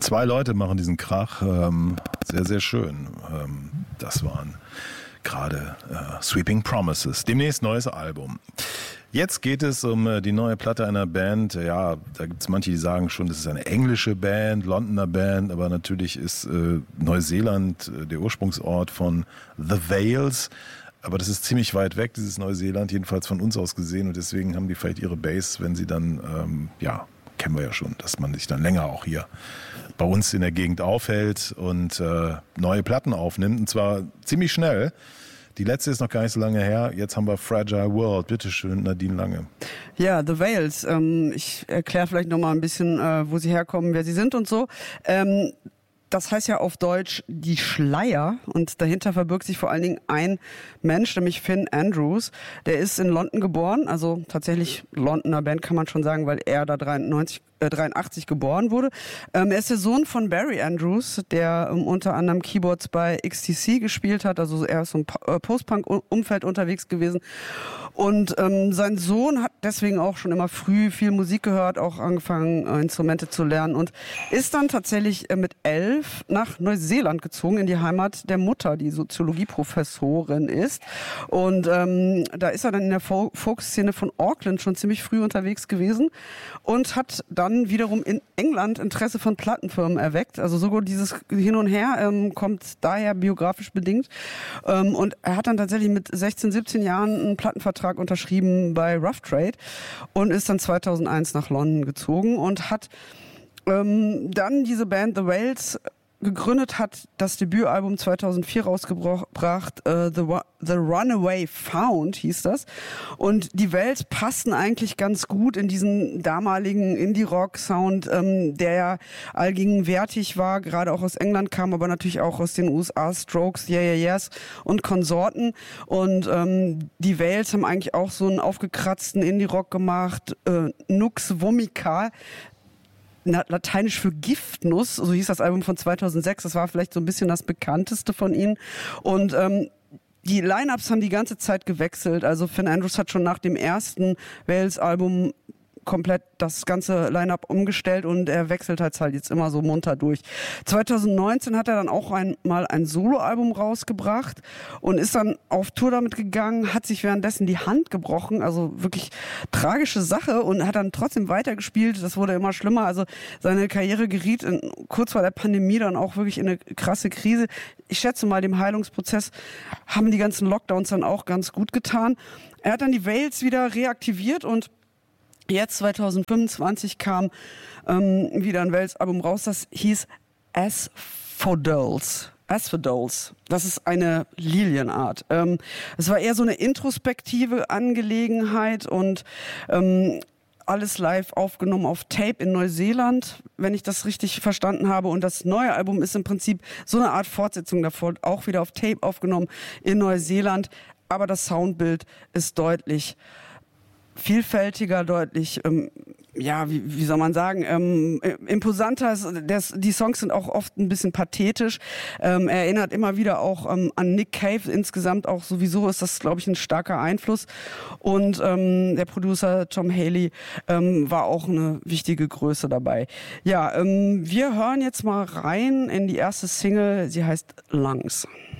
2 Leute machen diesen Krach. Sehr, sehr schön. Das waren gerade Sweeping Promises. Demnächst neues Album. Jetzt geht es um die neue Platte einer Band. Ja, da gibt es manche, die sagen schon, das ist eine englische Band, Londoner Band, aber natürlich ist Neuseeland der Ursprungsort von The Vales. Aber das ist ziemlich weit weg, dieses Neuseeland, jedenfalls von uns aus gesehen. Und deswegen haben die vielleicht ihre Base, wenn sie dann, kennen wir ja schon, dass man sich dann länger auch hier bei uns in der Gegend aufhält und neue Platten aufnimmt. Und zwar ziemlich schnell. Die letzte ist noch gar nicht so lange her. Jetzt haben wir Fragile World. Bitte schön, Nadine Lange. Ja, The Vales. Ich erkläre vielleicht noch mal ein bisschen, wo sie herkommen, wer sie sind und so. Das heißt ja auf Deutsch die Schleier und dahinter verbirgt sich vor allen Dingen ein Mensch, nämlich Finn Andrews. Der ist in London geboren, also tatsächlich Londoner Band kann man schon sagen, weil er da 83 geboren wurde. Er ist der Sohn von Barry Andrews, der unter anderem Keyboards bei XTC gespielt hat, also er ist so im Post-Punk-Umfeld unterwegs gewesen. Und sein Sohn hat deswegen auch schon immer früh viel Musik gehört, auch angefangen Instrumente zu lernen und ist dann tatsächlich mit 11 nach Neuseeland gezogen, in die Heimat der Mutter, die Soziologieprofessorin ist. Und da ist er dann in der Folkszene von Auckland schon ziemlich früh unterwegs gewesen und hat dann wiederum in England Interesse von Plattenfirmen erweckt. Also sogar dieses Hin und Her kommt daher biografisch bedingt. Und er hat dann tatsächlich mit 16, 17 Jahren einen Plattenvertrag unterschrieben bei Rough Trade und ist dann 2001 nach London gezogen und hat dann diese Band The Vales gegründet, hat das Debütalbum 2004 rausgebracht, The Runaway Found hieß das. Und die Vales passten eigentlich ganz gut in diesen damaligen Indie-Rock-Sound, der ja allgegenwärtig war, gerade auch aus England kam, aber natürlich auch aus den USA, Strokes, Yeah Yeah Yeahs und Konsorten. Und die Vales haben eigentlich auch so einen aufgekratzten Indie-Rock gemacht, Nux Vomica, lateinisch für Giftnuss, so hieß das Album von 2006, das war vielleicht so ein bisschen das bekannteste von ihnen und die Line-Ups haben die ganze Zeit gewechselt, also Finn Andrews hat schon nach dem ersten Vales-Album komplett das ganze Line-Up umgestellt und er wechselt halt jetzt immer so munter durch. 2019 hat er dann auch mal ein Soloalbum rausgebracht und ist dann auf Tour damit gegangen, hat sich währenddessen die Hand gebrochen, also wirklich tragische Sache und hat dann trotzdem weitergespielt. Das wurde immer schlimmer, also seine Karriere geriet kurz vor der Pandemie dann auch wirklich in eine krasse Krise. Ich schätze mal, dem Heilungsprozess haben die ganzen Lockdowns dann auch ganz gut getan. Er hat dann die Vales wieder reaktiviert und jetzt 2025 kam wieder ein Vales-Album raus, das hieß Asphodeles. Asphodeles. Das ist eine Lilienart. Es war eher so eine introspektive Angelegenheit und alles live aufgenommen auf Tape in Neuseeland, wenn ich das richtig verstanden habe. Und das neue Album ist im Prinzip so eine Art Fortsetzung davor, auch wieder auf Tape aufgenommen in Neuseeland. Aber das Soundbild ist deutlich vielfältiger, deutlich, wie soll man sagen, imposanter. Die Songs sind auch oft ein bisschen pathetisch. Erinnert immer wieder auch an Nick Cave. Insgesamt auch sowieso ist das, glaube ich, ein starker Einfluss. Und der Producer Tom Haley war auch eine wichtige Größe dabei. Ja, wir hören jetzt mal rein in die erste Single. Sie heißt Lungs.